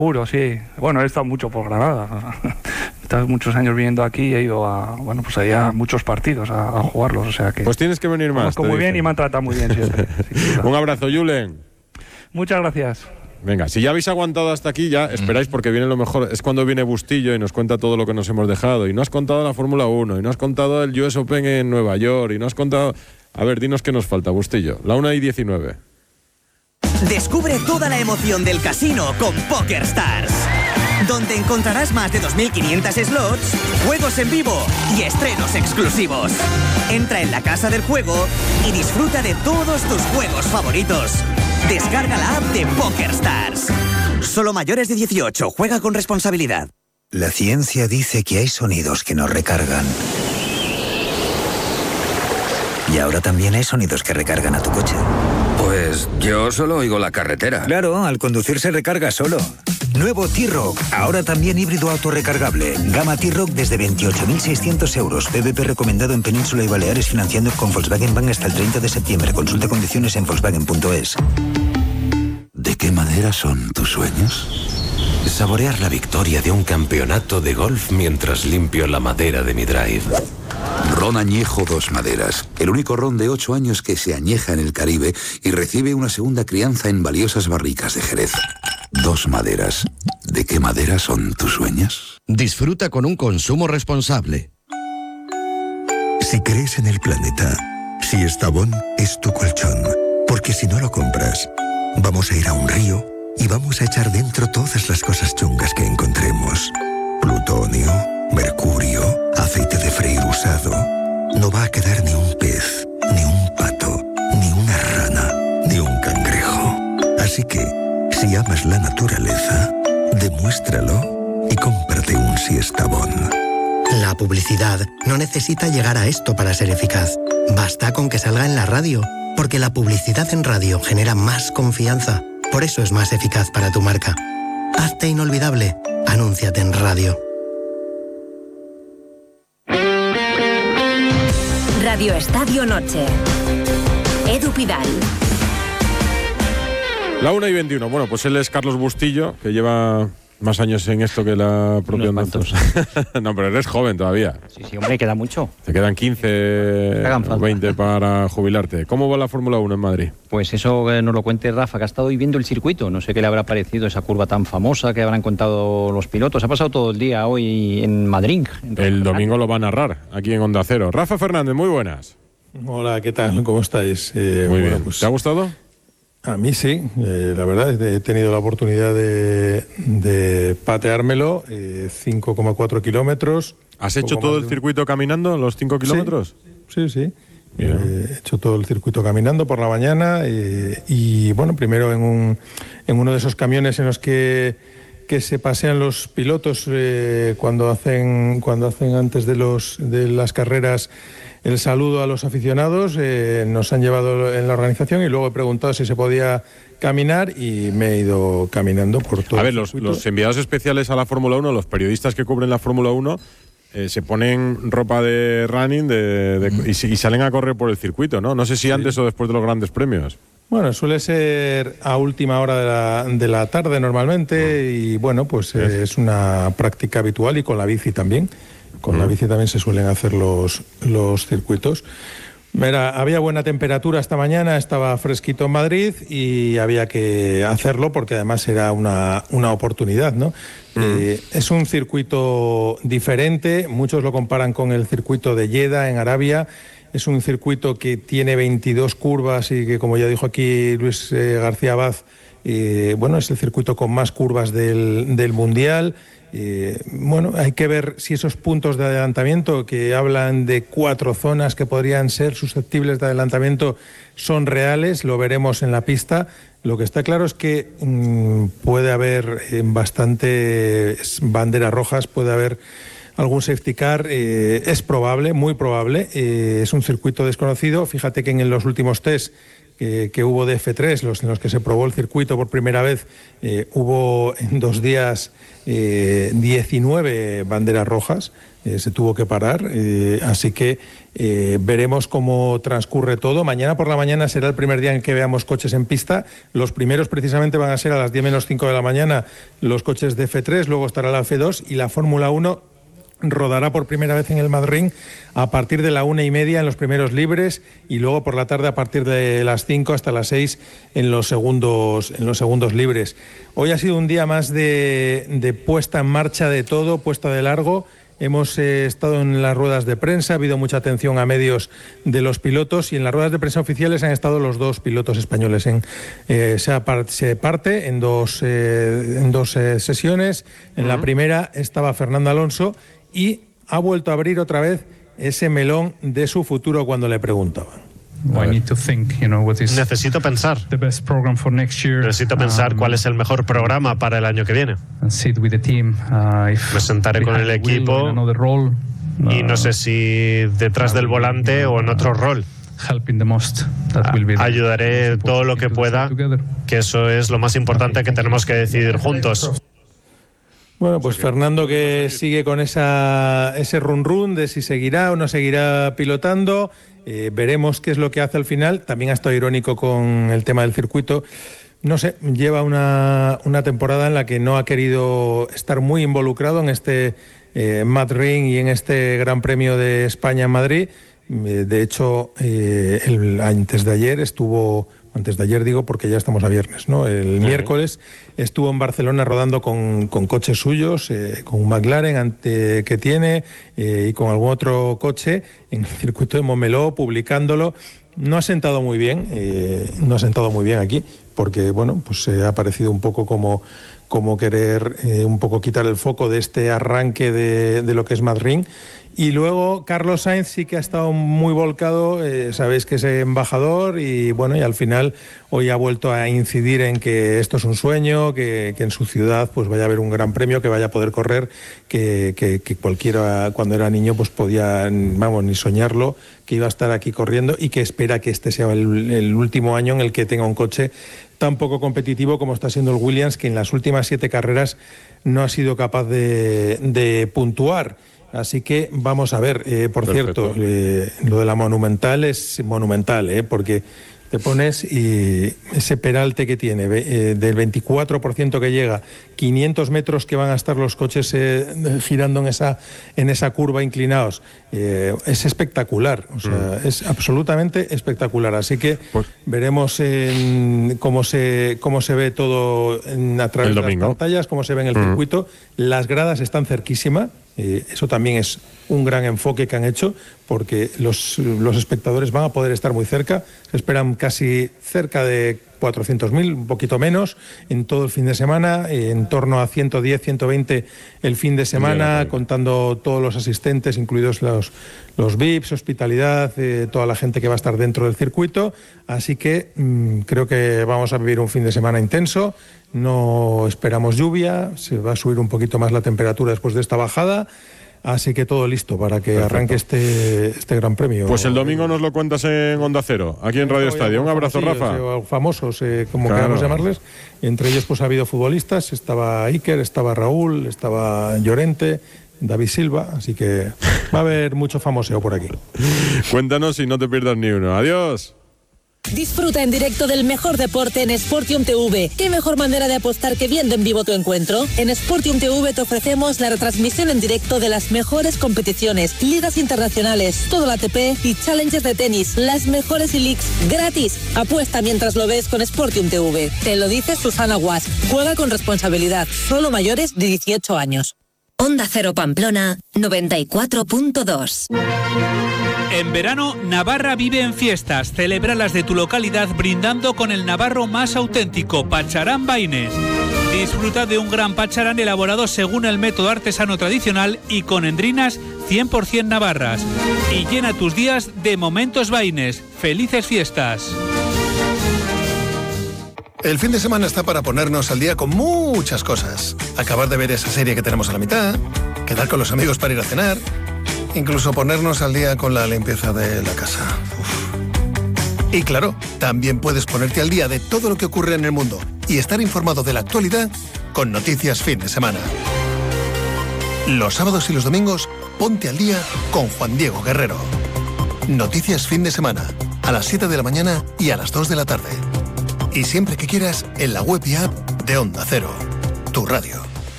Seguro, sí. Bueno, he estado mucho por Granada. He estado muchos años viviendo aquí y he ido a, bueno, pues allá a muchos partidos a jugarlos, o sea que... Pues tienes que venir más. Conozco muy bien y me han tratado muy bien siempre. Sí, Un abrazo, Julen. Muchas gracias. Venga, si ya habéis aguantado hasta aquí, ya esperáis porque viene lo mejor. Es cuando viene Bustillo y nos cuenta todo lo que nos hemos dejado. Y no has contado la Fórmula 1, y no has contado el US Open en Nueva York, y no has contado... A ver, dinos qué nos falta, Bustillo. La 1:19. Descubre toda la emoción del casino con PokerStars, donde encontrarás más de 2.500 slots, juegos en vivo y estrenos exclusivos. Entra en la casa del juego y disfruta de todos tus juegos favoritos. Descarga la app de PokerStars. Solo mayores de 18. Juega con responsabilidad. La ciencia dice que hay sonidos que nos recargan. Y ahora también hay sonidos que recargan a tu coche. Pues yo solo oigo la carretera. Claro, al conducir se recarga solo. Nuevo T-Roc, ahora también híbrido autorrecargable. Gama T-Roc desde 28.600 euros. PVP recomendado en Península y Baleares, financiando con Volkswagen Bank hasta el 30 de septiembre. Consulta condiciones en Volkswagen.es. ¿De qué madera son tus sueños? Saborear la victoria de un campeonato de golf mientras limpio la madera de mi drive. Ron Añejo Dos Maderas, el único ron de 8 años que se añeja en el Caribe y recibe una segunda crianza en valiosas barricas de Jerez. Dos Maderas. ¿De qué madera son tus sueños? Disfruta con un consumo responsable. Si crees en el planeta, Siestabón es tu colchón. Porque si no lo compras, vamos a ir a un río y vamos a echar dentro todas las cosas chungas que encontremos. Plutonio, mercurio, aceite de freír usado. No va a quedar ni un pez, ni un pato, ni una rana, ni un cangrejo. Así que, si amas la naturaleza, demuéstralo y cómprate un Siestabón. La publicidad no necesita llegar a esto para ser eficaz. Basta con que salga en la radio, porque la publicidad en radio genera más confianza. Por eso es más eficaz para tu marca. Hazte inolvidable. Anúnciate en radio. Radio Estadio Noche. Edu Pidal. La 1:21. Bueno, pues él es Carlos Bustillo, que lleva más años en esto que la propia Andanzos. No, pero eres joven todavía. Sí, hombre, queda mucho. Te quedan 15 o 20 para jubilarte. ¿Cómo va la Fórmula 1 en Madrid? Pues eso que nos lo cuente Rafa, que ha estado viviendo el circuito. No sé qué le habrá parecido esa curva tan famosa que habrán contado los pilotos. Ha pasado todo el día hoy en Madrid. El domingo lo va a narrar aquí en Onda Cero. Rafa Fernández, muy buenas. Hola, ¿qué tal? ¿Cómo estáis? Muy bien. Pues, ¿te ha gustado? A mí sí, la verdad, he tenido la oportunidad de pateármelo, 5,4 kilómetros. ¿Has hecho todo el circuito caminando, los 5 kilómetros? Sí. He hecho todo el circuito caminando por la mañana y bueno, primero en uno de esos camiones en los que se pasean los pilotos cuando hacen antes de las carreras el saludo a los aficionados. Nos han llevado en la organización y luego he preguntado si se podía caminar y me he ido caminando por todo. A ver, los enviados especiales a la Fórmula 1, los periodistas que cubren la Fórmula 1, se ponen ropa de running y salen a correr por el circuito, ¿no? No sé si antes o después de los grandes premios. Bueno, suele ser a última hora de la tarde normalmente y bueno, pues es una práctica habitual y con la bici también. Con la bici también se suelen hacer los circuitos. Había buena temperatura esta mañana, estaba fresquito en Madrid y había que hacerlo porque además era una oportunidad, ¿no? Es un circuito diferente, muchos lo comparan con el circuito de Jeddah en Arabia. Es un circuito que tiene 22 curvas y que, como ya dijo aquí Luis García Abad, es el circuito con más curvas del Mundial. Hay que ver si esos puntos de adelantamiento que hablan de 4 zonas que podrían ser susceptibles de adelantamiento son reales, lo veremos en la pista. Lo que está claro es que puede haber bastantes banderas rojas, puede haber algún safety car, es probable, muy probable, es un circuito desconocido. Fíjate que en los últimos test que hubo de F3, en los que se probó el circuito por primera vez, hubo en 2 días 19 banderas rojas. Se tuvo que parar, así que veremos cómo transcurre todo. Mañana por la mañana será el primer día en que veamos coches en pista. Los primeros precisamente van a ser a las 10 menos 5 de la mañana los coches de F3, luego estará la F2 y la Fórmula 1 rodará por primera vez en el Madrid a partir de la 1:30 en los primeros libres y luego por la tarde a partir de las 5 hasta las 6 en los segundos libres. Hoy ha sido un día más de puesta en marcha de todo, puesta de largo. Hemos estado en las ruedas de prensa, ha habido mucha atención a medios de los pilotos y en las ruedas de prensa oficiales han estado los 2 pilotos españoles. Se parte en dos sesiones. En la primera estaba Fernando Alonso y ha vuelto a abrir otra vez ese melón de su futuro cuando le preguntaban. Necesito pensar. Necesito pensar cuál es el mejor programa para el año que viene. Me sentaré con el equipo y no sé si detrás del volante o en otro rol. Ayudaré todo lo que pueda, que eso es lo más importante que tenemos que decidir juntos. Bueno, pues Fernando que sigue con ese run de si seguirá o no seguirá pilotando. Veremos qué es lo que hace al final. También ha estado irónico con el tema del circuito. No sé, lleva una temporada en la que no ha querido estar muy involucrado en este Mad Ring y en este Gran Premio de España en Madrid. De hecho, antes de ayer digo porque ya estamos a viernes, ¿no? El miércoles estuvo en Barcelona rodando con coches suyos, con un McLaren que tiene y con algún otro coche en el circuito de Montmeló, publicándolo. No ha sentado muy bien aquí, porque bueno, pues ha parecido un poco como querer un poco quitar el foco de este arranque de lo que es Mad Ring. Y luego Carlos Sainz sí que ha estado muy volcado, sabéis que es embajador y bueno, y al final hoy ha vuelto a incidir en que esto es un sueño, que en su ciudad pues vaya a haber un gran premio, que vaya a poder correr, que cualquiera cuando era niño pues podía, ni soñarlo, que iba a estar aquí corriendo y que espera que este sea el último año en el que tenga un coche tan poco competitivo como está siendo el Williams, que en las últimas 7 carreras no ha sido capaz de puntuar. Así que vamos a ver, por Perfecto. Cierto, lo de la Monumental es monumental, porque te pones y ese peralte que tiene, del 24% que llega, 500 metros que van a estar los coches girando en esa curva inclinados, es espectacular, o sea, es absolutamente espectacular. Así que veremos cómo se ve todo a través de las pantallas, cómo se ve en el circuito. Las gradas están cerquísimas. Eso también es un gran enfoque que han hecho, porque los espectadores van a poder estar muy cerca. Se esperan casi cerca de 400.000, un poquito menos, en todo el fin de semana, en torno a 110, 120 el fin de semana, contando todos los asistentes, incluidos los VIPs, hospitalidad, toda la gente que va a estar dentro del circuito. Así que creo que vamos a vivir un fin de semana intenso. No esperamos lluvia, se va a subir un poquito más la temperatura después de esta bajada. Así que todo listo para que arranque este Gran Premio. Pues el domingo nos lo cuentas en Onda Cero, aquí en Radio Estadio. Un abrazo, Rafa. Famosos, como queramos llamarles. Entre ellos pues ha habido futbolistas, estaba Iker, estaba Raúl, estaba Llorente, David Silva, así que va a haber mucho famoseo por aquí. Cuéntanos y no te pierdas ni uno. Adiós. Disfruta en directo del mejor deporte en Sportium TV. ¿Qué mejor manera de apostar que viendo en vivo tu encuentro? En Sportium TV te ofrecemos la retransmisión en directo de las mejores competiciones, ligas internacionales, todo el ATP y challenges de tenis, las mejores e-leagues gratis. Apuesta mientras lo ves con Sportium TV. Te lo dice Susana Guas. Juega con responsabilidad. Solo mayores de 18 años. Onda Cero Pamplona 94.2. En verano, Navarra vive en fiestas. Celébralas de tu localidad brindando con el navarro más auténtico, Pacharán Baines. Disfruta de un gran pacharán elaborado según el método artesano tradicional y con endrinas 100% navarras. Y llena tus días de momentos Baines. ¡Felices fiestas! El fin de semana está para ponernos al día con muchas cosas. Acabar de ver esa serie que tenemos a la mitad, quedar con los amigos para ir a cenar, incluso ponernos al día con la limpieza de la casa. Y claro, también puedes ponerte al día de todo lo que ocurre en el mundo y estar informado de la actualidad con Noticias Fin de Semana. Los sábados y los domingos, ponte al día con Juan Diego Guerrero. Noticias Fin de Semana, a las 7 de la mañana y a las 2 de la tarde. Y siempre que quieras, en la web y app de Onda Cero, tu radio.